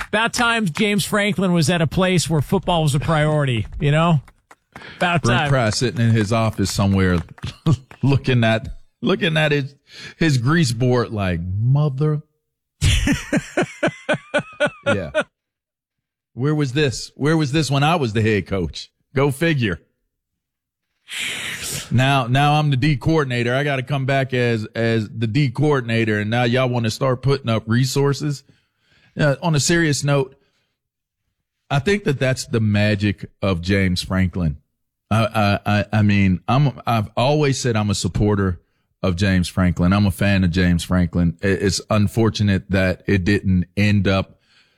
About time James Franklin was at a place where football was a priority, you know? About time. Brent Pry sitting in his office somewhere looking at his grease board like, mother. Yeah. Where was this when I was the head coach? Go figure. Now I'm the D coordinator. I got to come back as the D coordinator, and now y'all want to start putting up resources. On a serious note, I think that's the magic of James Franklin. I mean, I've always said I'm a supporter of James Franklin. I'm a fan of James Franklin. It's unfortunate that it didn't end up,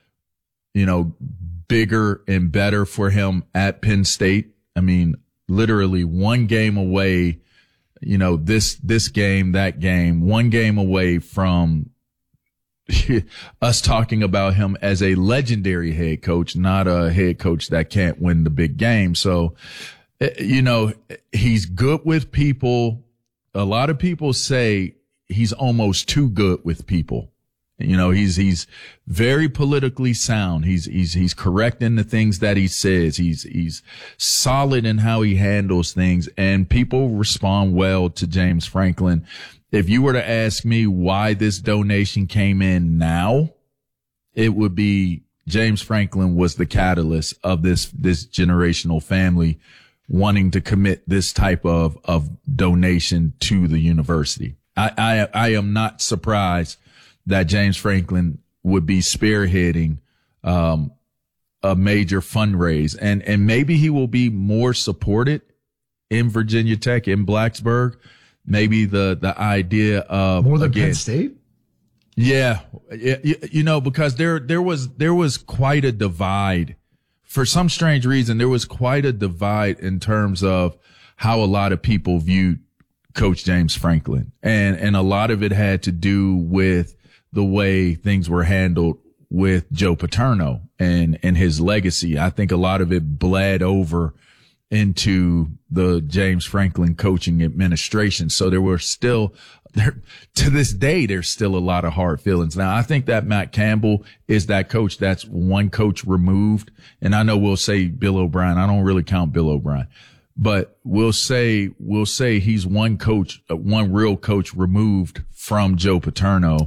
bigger and better for him at Penn State. I mean, literally one game away, this game, that game, one game away from us talking about him as a legendary head coach, not a head coach that can't win the big game. So, he's good with people. A lot of people say he's almost too good with people. He's very politically sound. He's correct in the things that he says. He's solid in how he handles things, and people respond well to James Franklin. If you were to ask me why this donation came in now, it would be James Franklin was the catalyst of this generational family wanting to commit this type of donation to the university. I am not surprised that James Franklin would be spearheading a major fundraise, and maybe he will be more supported in Virginia Tech, in Blacksburg. Maybe the idea of more than Penn State. Yeah, because there was quite a divide. For some strange reason, there was quite a divide in terms of how a lot of people viewed Coach James Franklin, and a lot of it had to do with the way things were handled with Joe Paterno and his legacy. I think a lot of it bled over into the James Franklin coaching administration. So to this day, there's still a lot of hard feelings. Now, I think that Matt Campbell is that coach that's one coach removed. And I know we'll say Bill O'Brien. I don't really count Bill O'Brien, but we'll say he's one real coach removed from Joe Paterno.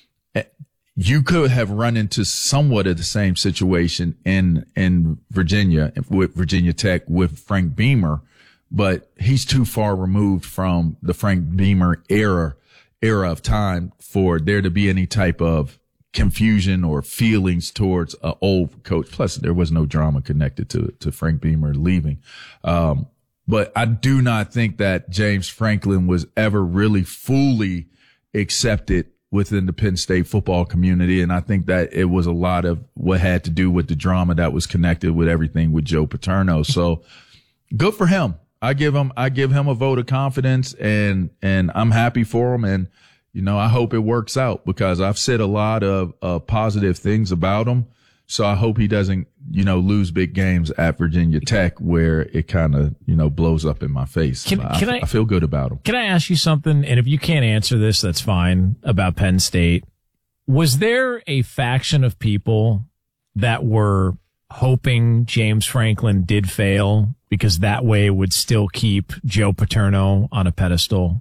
You could have run into somewhat of the same situation in Virginia with Virginia Tech with Frank Beamer, but he's too far removed from the Frank Beamer era of time for there to be any type of confusion or feelings towards an old coach. Plus, there was no drama connected to Frank Beamer leaving. But I do not think that James Franklin was ever really fully accepted within the Penn State football community. And I think that it was a lot of what had to do with the drama that was connected with everything with Joe Paterno. So good for him. I give him a vote of confidence, and I'm happy for him. And, I hope it works out because I've said a lot of positive things about him. So I hope he doesn't, lose big games at Virginia Tech where it kind of, blows up in my face. I feel good about him. Can I ask you something? And if you can't answer this, that's fine, about Penn State. Was there a faction of people that were hoping James Franklin did fail because that way it would still keep Joe Paterno on a pedestal?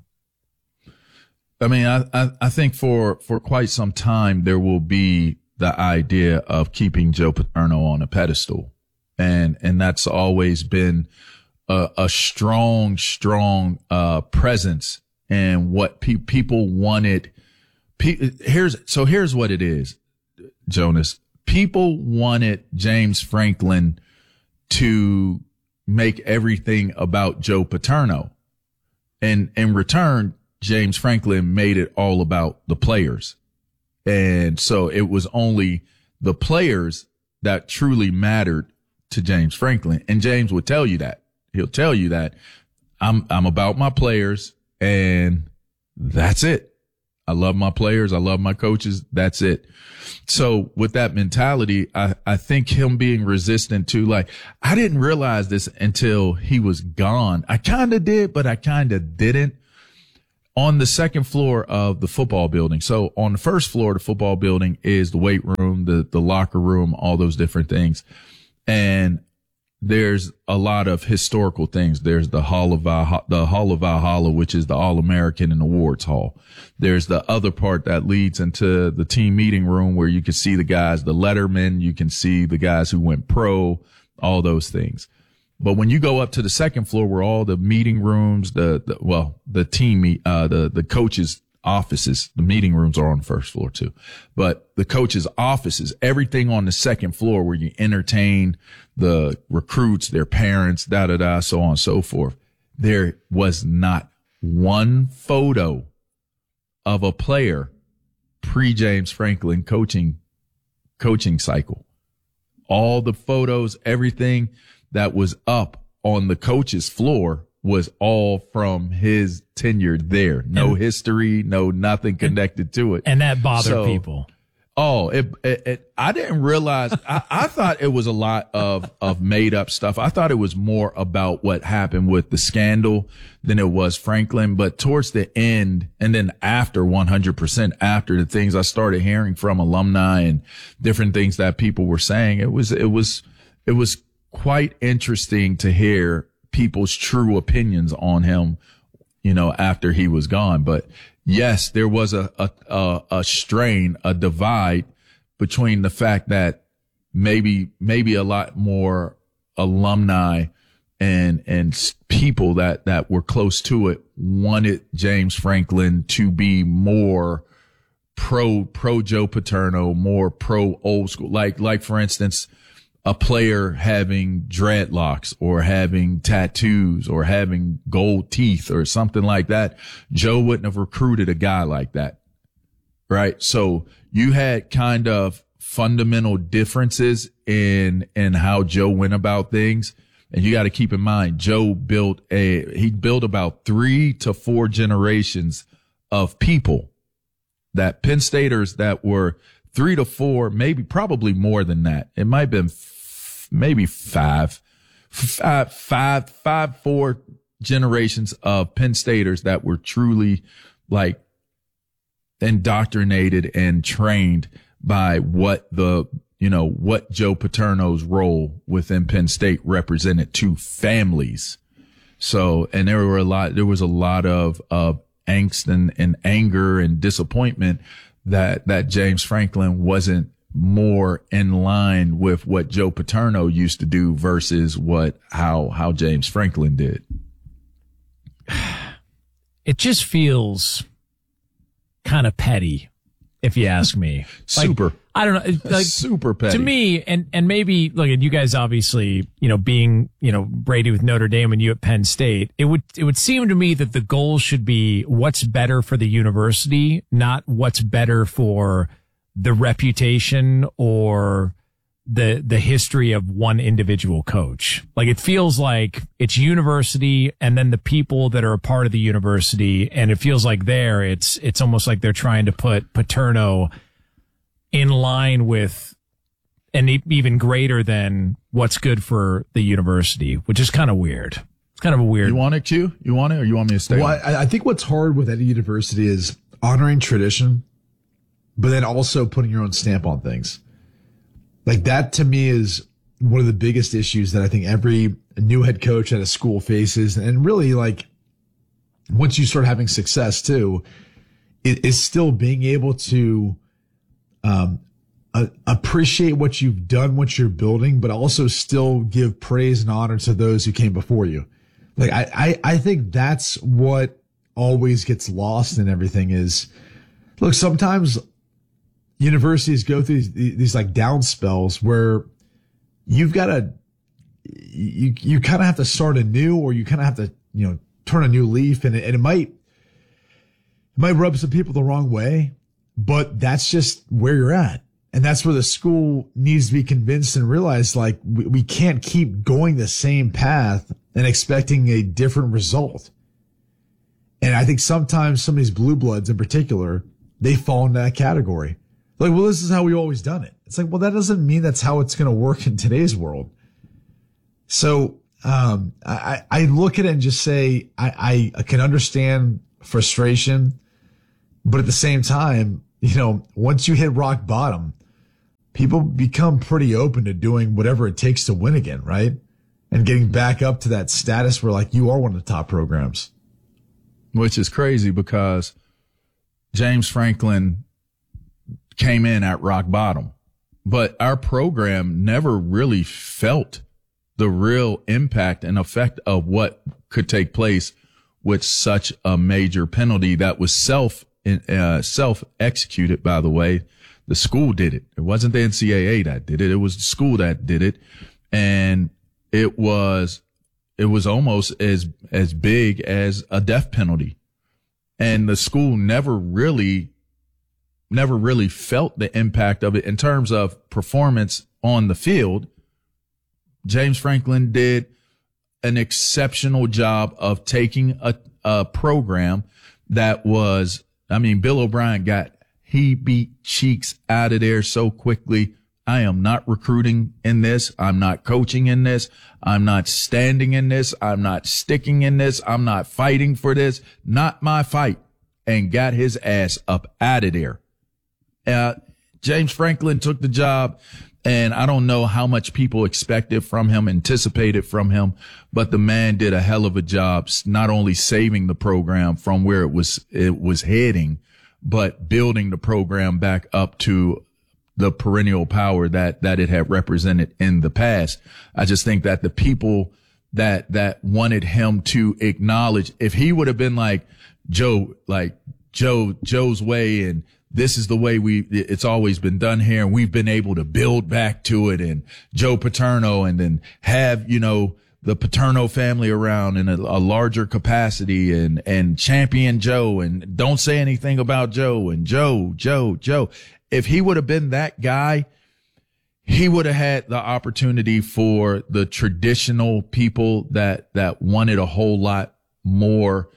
I mean, I think for quite some time there will be the idea of keeping Joe Paterno on a pedestal. And that's always been a strong presence and what people wanted. Here's what it is, Jonas. People wanted James Franklin to make everything about Joe Paterno. And in return, James Franklin made it all about the players. And so it was only the players that truly mattered to James Franklin. And James would tell you that. He'll tell you that I'm about my players and that's it. I love my players. I love my coaches. That's it. So with that mentality, I think him being resistant to, I didn't realize this until he was gone. I kind of did, but I kind of didn't. on the second floor of the football building. So on the first floor of the football building is the weight room, the locker room, all those different things. And there's a lot of historical things. There's the Hall of Valhalla, which is the All-American and Awards Hall. There's the other part that leads into the team meeting room where you can see the guys, the lettermen, you can see the guys who went pro, all those things. But when you go up to the second floor where all the meeting rooms, the coaches' offices, the meeting rooms are on the first floor too. But the coaches' offices, everything on the second floor where you entertain the recruits, their parents, so on and so forth. There was not one photo of a player pre-James Franklin coaching cycle. All the photos, everything that was up on the coach's floor was all from his tenure there. No history, no nothing connected to it. And that bothered people. Oh, I didn't realize, I thought it was a lot of made up stuff. I thought it was more about what happened with the scandal than it was Franklin. But towards the end, and then after 100% after the things I started hearing from alumni and different things that people were saying, it was quite interesting to hear people's true opinions on him, after he was gone. But yes, there was a strain, a divide between the fact that maybe a lot more alumni and people that were close to it wanted James Franklin to be more pro Joe Paterno, more pro old school. Like for instance, a player having dreadlocks or having tattoos or having gold teeth or something like that. Joe wouldn't have recruited a guy like that. Right. So you had kind of fundamental differences in how Joe went about things. And you got to keep in mind, Joe built about 3 to 4 generations of people that Penn Staters that were 3 to 4, probably more than that. It might have been maybe 4 generations of Penn Staters that were truly like indoctrinated and trained by what what Joe Paterno's role within Penn State represented to families. So, and there was a lot of angst and anger and disappointment that James Franklin wasn't more in line with what Joe Paterno used to do versus how James Franklin did. It just feels kind of petty, if you ask me. Super. I don't know. Super petty. To me, and maybe, look, you guys obviously, being, Brady with Notre Dame and you at Penn State, it would seem to me that the goal should be what's better for the university, not what's better for the reputation or the history of one individual coach. Like, it feels like it's university and then the people that are a part of the university. And it feels like it's almost like they're trying to put Paterno in line with and even greater than what's good for the university, which is kind of weird. It's kind of a weird. You want it, Q? You want it, or you want me to stay? Well, I think what's hard with any university is honoring tradition, but then also putting your own stamp on things. Like, that to me is one of the biggest issues that I think every new head coach at a school faces. And really, like, once you start having success too, it is still being able to appreciate what you've done, what you're building, but also still give praise and honor to those who came before you. Like, I think that's what always gets lost in everything is, look, sometimes universities go through these like down spells where you've got to, you kind of have to start anew, or you kind of have to, turn a new leaf, and it might rub some people the wrong way, but that's just where you're at. And that's where the school needs to be convinced and realize, like, we can't keep going the same path and expecting a different result. And I think sometimes some of these blue bloods in particular, they fall into that category. Like, well, this is how we've always done it. It's like, well, that doesn't mean that's how it's going to work in today's world. So, I look at it and just say, I can understand frustration. But at the same time, once you hit rock bottom, people become pretty open to doing whatever it takes to win again, right? And getting back up to that status where like you are one of the top programs. Which is crazy because James Franklin came in at rock bottom, but our program never really felt the real impact and effect of what could take place with such a major penalty that was self-executed, by the way. The school did it. It wasn't the NCAA that did it. It was the school that did it. And it was almost as big as a death penalty. And the school never really felt the impact of it in terms of performance on the field. James Franklin did an exceptional job of taking a program that was, Bill O'Brien he beat cheeks out of there so quickly. I am not recruiting in this. I'm not coaching in this. I'm not standing in this. I'm not sticking in this. I'm not fighting for this. Not my fight. And got his ass up out of there. James Franklin took the job, and I don't know how much people expected from him, anticipated from him, but the man did a hell of a job, not only saving the program from where it was heading, but building the program back up to the perennial power that it had represented in the past. I just think that the people that wanted him to acknowledge, if he would have been like Joe's way, and this is the way it's always been done here, and we've been able to build back to it, and Joe Paterno, and then have, the Paterno family around in a larger capacity, and champion Joe, and don't say anything about Joe, and Joe. If he would have been that guy, he would have had the opportunity for the traditional people that wanted a whole lot more,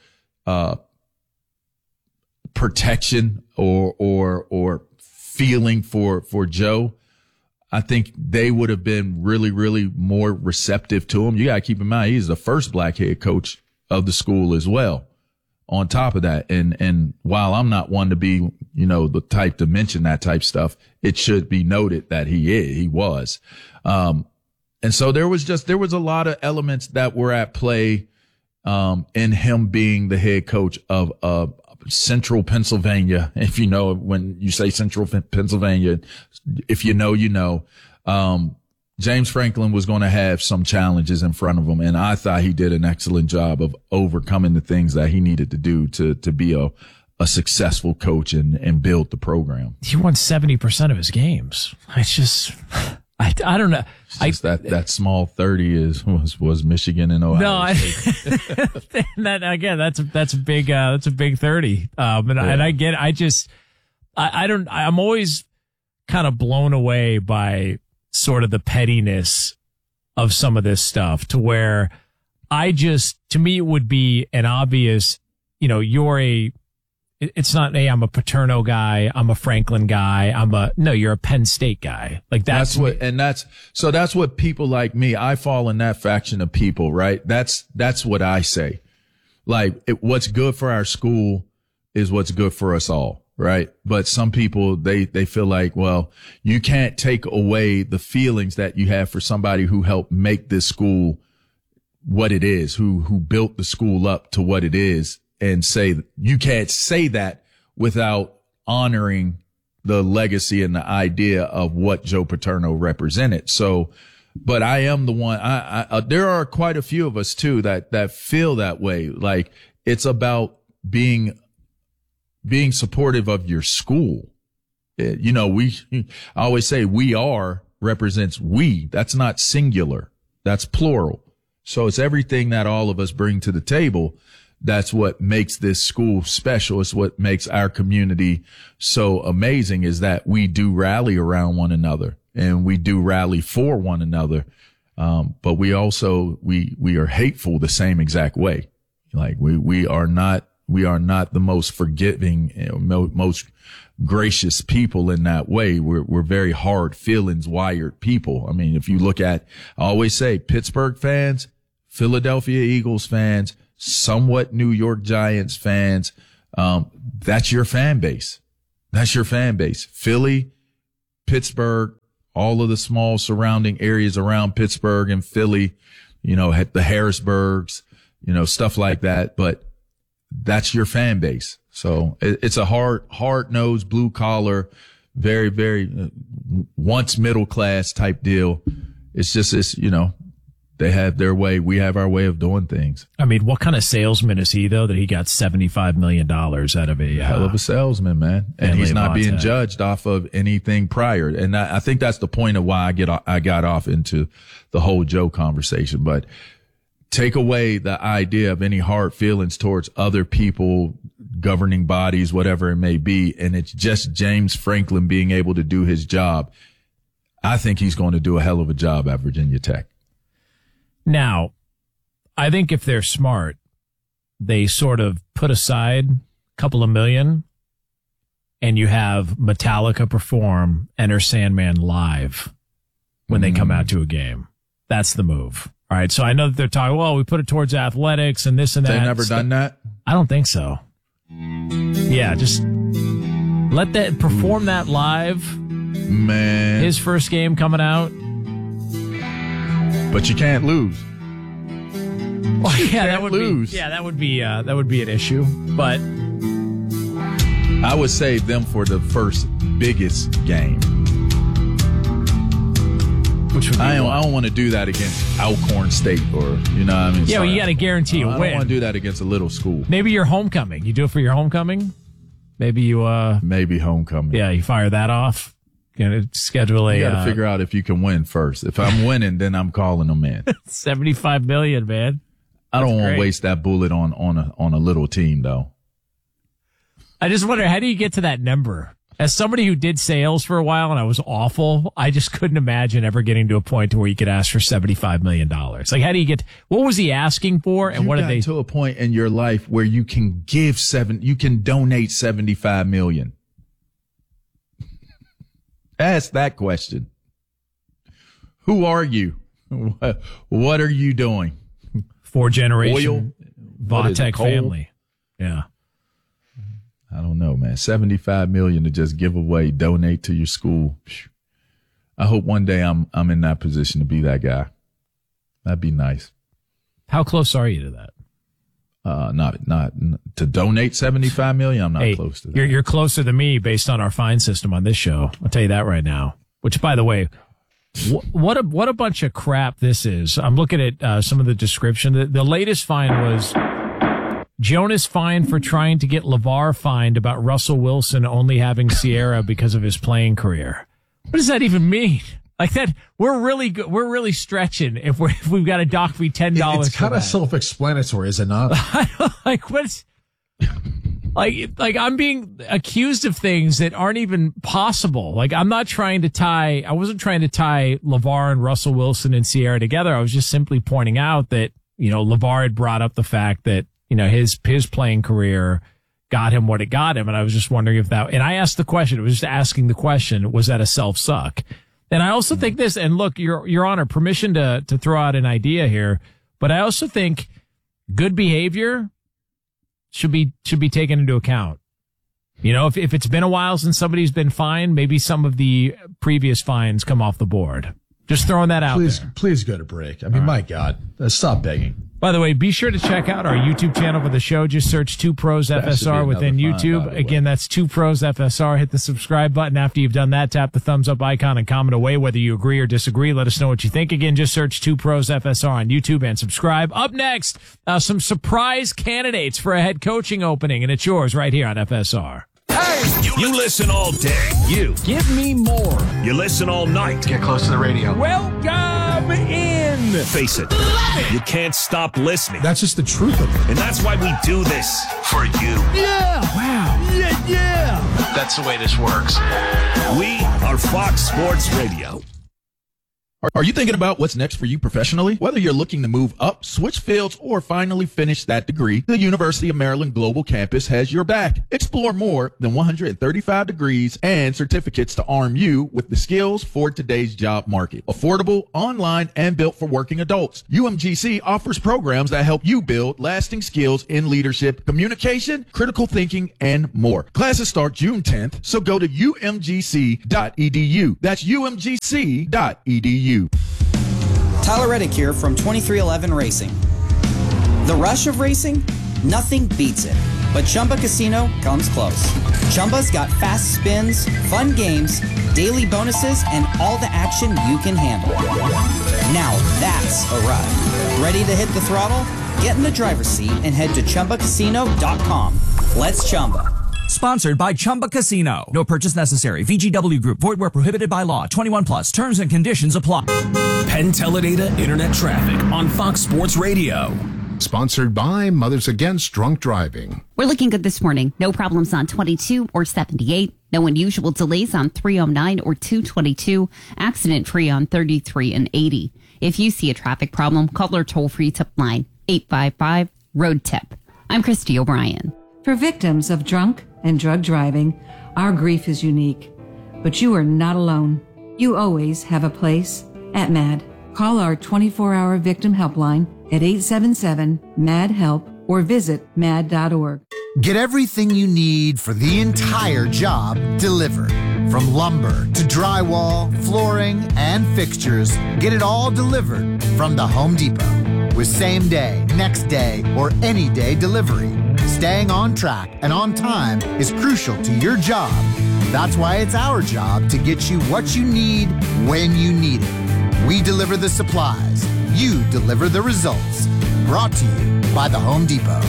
protection or feeling for Joe. I think they would have been really, really more receptive to him. You got to keep in mind, he's the first black head coach of the school as well. On top of that, and while I'm not one to be, the type to mention that type stuff, it should be noted that he was. And so there was a lot of elements that were at play, in him being the head coach of, Central Pennsylvania. If when you say Central Pennsylvania, if you know, James Franklin was going to have some challenges in front of him. And I thought he did an excellent job of overcoming the things that he needed to do to be a successful coach and build the program. He won 70% of his games. It's just, I don't know. It's just that small 30 was Michigan and Ohio State. That's a big 30. And I get, I'm always kind of blown away by sort of the pettiness of some of this stuff, to where to me, it would be an obvious, it's not, hey, I'm a Paterno guy, I'm a Franklin guy, you're a Penn State guy. Like that's what people like me, I fall in that faction of people, right? That's what I say. Like, what's good for our school is what's good for us all, right? But some people, they feel like, well, you can't take away the feelings that you have for somebody who helped make this school what it is, who built the school up to what it is. And say you can't say that without honoring the legacy and the idea of what Joe Paterno represented. So, but I am the one. There are quite a few of us too that feel that way. Like, it's about being supportive of your school. I always say we are represents we. That's not singular. That's plural. So it's everything that all of us bring to the table. That's what makes this school special. It's what makes our community so amazing, is that we do rally around one another and we do rally for one another. But we also, we are hateful the same exact way. Like we are not the most forgiving, most gracious people in that way. We're very hard feelings wired people. I mean, if you look at, I always say Pittsburgh fans, Philadelphia Eagles fans, somewhat New York Giants fans, that's your fan base. That's your fan base. Philly, Pittsburgh, all of the small surrounding areas around Pittsburgh and Philly, the Harrisburgs, stuff like that. But that's your fan base. So it's a hard-nosed, blue-collar, very, very once middle-class type deal. It's just, they have their way. We have our way of doing things. I mean, what kind of salesman is he, though, that he got $75 million out of a hell of a salesman, man? And he's not being judged off of anything prior. And I think that's the point of why I got off into the whole Joe conversation. But take away the idea of any hard feelings towards other people, governing bodies, whatever it may be, and it's just James Franklin being able to do his job. I think he's going to do a hell of a job at Virginia Tech. Now, I think if they're smart, they sort of put aside a couple of million and you have Metallica perform Enter Sandman live when they come out to a game. That's the move. All right. So I know that they're talking, well, we put it towards athletics and this and that. They've never done that? I don't think so. Yeah. Just let that perform that live. Man. His first game coming out. But you can't lose. Well, yeah, that would lose. That would be an issue. But I would save them for the first biggest game. Which would be I don't want to do that against Alcorn State or what I mean. Yeah, well, you got to guarantee a win. I don't want to do that against a little school. Maybe your homecoming. You do it for your homecoming. Maybe you maybe homecoming. Yeah, you fire that off. Schedule a. You got to figure out if you can win first. If I'm winning, then I'm calling them in. $75 million, man. I don't want to waste that bullet on a little team, though. I just wonder, how do you get to that number? As somebody who did sales for a while and I was awful, I just couldn't imagine ever getting to a point to where you could ask for $75 million. Like, how do you get? What was he asking for, and what did they? To a point in your life where you can you can donate $75 million. Ask that question. Who are you? What are you doing? 4-generation Vatek family. Yeah. I don't know, man. $75 million to just give away, donate to your school. I hope one day I'm in that position to be that guy. That'd be nice. How close are you to that? Not to donate $75 million. I'm not close to that. You're closer than me based on our fine system on this show. I'll tell you that right now. Which, by the way, what a bunch of crap this is. I'm looking at some of the description. The latest fine was Jonas fined for trying to get LeVar fined about Russell Wilson only having Sierra because of his playing career. What does that even mean? Like that, we're really good. We're really stretching if we've got a dock fee $10. It's kind of self-explanatory, is it not? Like what's like I'm being accused of things that aren't even possible. Like I wasn't trying to tie LeVar and Russell Wilson and Sierra together. I was just simply pointing out that LeVar had brought up the fact that his playing career got him what it got him, and I was just wondering if that. And I asked the question. It was just asking the question: was that a self-suck? And I also think this, and look, Your Honor, permission to throw out an idea here, but I also think good behavior should be taken into account. If it's been a while since somebody's been fined, maybe some of the previous fines come off the board. Just throwing that out there. Please go to break. I mean, my God, stop begging. By the way, be sure to check out our YouTube channel for the show. Just search 2 Pros FSR within YouTube. Again, that's 2 Pros FSR. Hit the subscribe button. After you've done that, tap the thumbs up icon and comment away whether you agree or disagree. Let us know what you think. Again, just search 2 Pros FSR on YouTube and subscribe. Up next, some surprise candidates for a head coaching opening, and it's yours right here on FSR. Hey! You listen all day. You. Give me more. You listen all night. Get close to the radio. Welcome in. Face it. You can't stop listening. That's just the truth of it. And that's why we do this. For you. Yeah. Wow. Yeah. That's the way this works. We are Fox Sports Radio. Are you thinking about what's next for you professionally? Whether you're looking to move up, switch fields, or finally finish that degree, the University of Maryland Global Campus has your back. Explore more than 135 degrees and certificates to arm you with the skills for today's job market. Affordable, online, and built for working adults. UMGC offers programs that help you build lasting skills in leadership, communication, critical thinking, and more. Classes start June 10th, so go to umgc.edu. That's umgc.edu. Tyler Reddick here from 2311 Racing. The rush of racing? Nothing beats it. But Chumba Casino comes close. Chumba's got fast spins, fun games, daily bonuses, and all the action you can handle. Now that's a ride. Ready to hit the throttle? Get in the driver's seat and head to ChumbaCasino.com. Let's Chumba. Sponsored by Chumba Casino. No purchase necessary. VGW Group. Void where prohibited by law. 21 plus. Terms and conditions apply. Penn Teledata Internet Traffic on Fox Sports Radio. Sponsored by Mothers Against Drunk Driving. We're looking good this morning. No problems on 22 or 78. No unusual delays on 309 or 222. Accident-free on 33 and 80. If you see a traffic problem, call our toll-free tip line, 855-ROAD-TIP. I'm Christy O'Brien. For victims of drunk and drug driving, our grief is unique. But you are not alone. You always have a place at MAD. Call our 24-hour victim helpline at 877-MAD-HELP or visit mad.org. Get everything you need for the entire job delivered. From lumber to drywall, flooring, and fixtures, get it all delivered from the Home Depot. With same day, next day, or any day delivery. Staying on track and on time is crucial to your job. That's why it's our job to get you what you need when you need it. We deliver the supplies. You deliver the results. Brought to you by the Home Depot.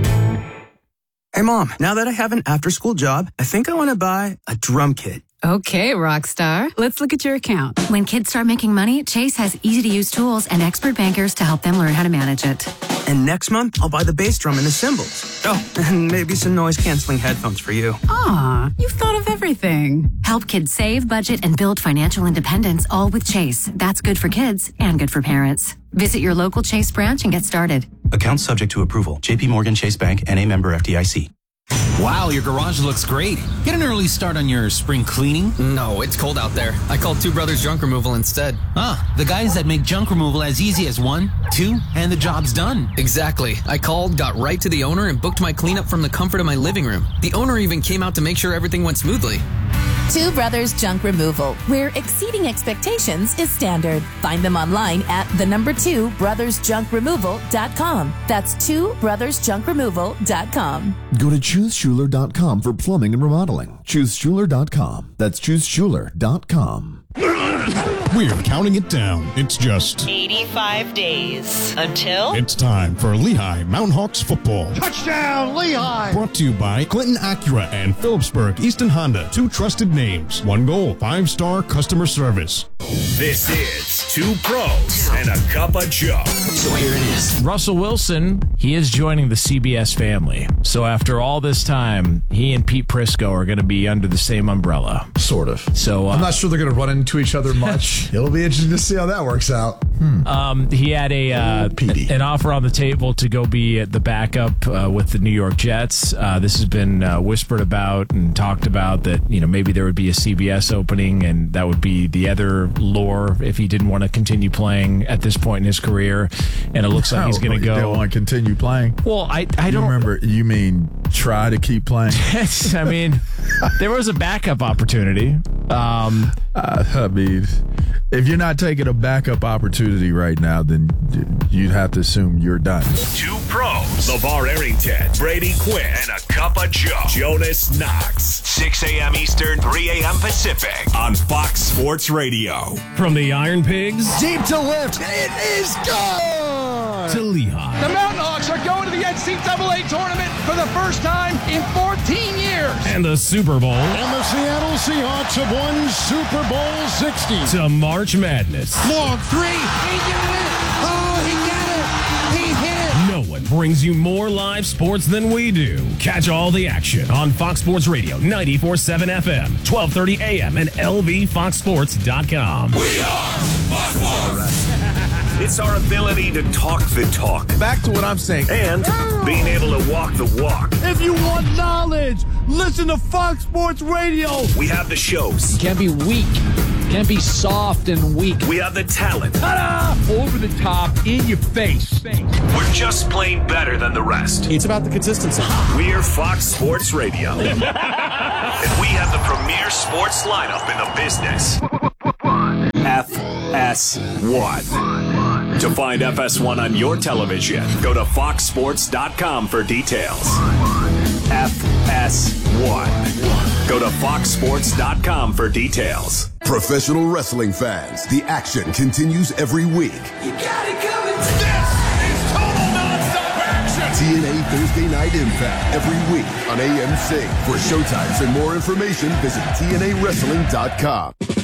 Hey, Mom, now that I have an after-school job, I think I want to buy a drum kit. Okay, Rockstar. Let's look at your account. When kids start making money, Chase has easy-to-use tools and expert bankers to help them learn how to manage it. And next month, I'll buy the bass drum and the cymbals. Oh, and maybe some noise-canceling headphones for you. Aw, you've thought of everything. Help kids save, budget, and build financial independence, all with Chase. That's good for kids and good for parents. Visit your local Chase branch and get started. Account subject to approval. JP Morgan Chase Bank, N.A. member FDIC. Wow, your garage looks great. Get an early start on your spring cleaning? No, it's cold out there. I called Two Brothers Junk Removal instead. Ah, the guys that make junk removal as easy as 1, 2, and the job's done. Exactly. I called, got right to the owner, and booked my cleanup from the comfort of my living room. The owner even came out to make sure everything went smoothly. Two Brothers Junk Removal, where exceeding expectations is standard. Find them online at 2brothersjunkremoval.com. That's 2brothersjunkremoval.com. Go to ChooseSchuler.com for plumbing and remodeling. ChooseSchuler.com. That's ChooseSchuler.com. We're counting it down. It's just 85 days until it's time for Lehigh Mountain Hawks football. Touchdown, Lehigh! Brought to you by Clinton Acura and Phillipsburg Easton Honda. 2 trusted names. 1 goal. 5-star customer service. This is 2 Pros and a Cup of Joe. So here it is. Russell Wilson, he is joining the CBS family. So after all this time, he and Pete Prisco are going to be under the same umbrella. Sort of. So I'm not sure they're going to run into each other much. It'll be interesting to see how that works out. He had an offer on the table to go be the backup with the New York Jets. This has been whispered about and talked about that, maybe there would be a CBS opening, and that would be the other lure if he didn't want to continue playing at this point in his career. And it looks like he's going to go. They want to continue playing. Well, I don't remember. You mean try to keep playing? I mean, there was a backup opportunity. I mean, if you're not taking a backup opportunity right now, then you'd have to assume you're done. 2 Pros. LeVar Arrington, Brady Quinn, and a Cup of Joe. Jonas Knox. 6 a.m. Eastern, 3 a.m. Pacific on Fox Sports Radio. From the Iron Pigs Deep to lift. It is gone. to Lehigh. The Mountain Hawks are going to the NCAA tournament for the first time in 14 years. And the Super Bowl. And the Seattle Seahawks have won Super Bowl 60. To March Madness. Long 3. He got it. Oh, he got it. He hit it. No one brings you more live sports than we do. Catch all the action on Fox Sports Radio, 94.7 FM, 1230 AM, and LVFoxSports.com. We are Fox Sports. It's our ability to talk the talk. Back to what I'm saying. And being able to walk the walk. If you want knowledge, listen to Fox Sports Radio. We have the shows. Can't be weak. Can't be soft and weak. We have the talent. Ta-da! Over the top, in your face. We're just plain better than the rest. It's about the consistency. We're Fox Sports Radio. And we have the premier sports lineup in the business. FS1. To find FS1 on your television, go to foxsports.com for details. FS1. Go to foxsports.com for details. Professional wrestling fans, the action continues every week. You got it coming. This is total nonstop action. TNA Thursday Night Impact every week on AMC. For showtimes and more information, visit TNAWrestling.com.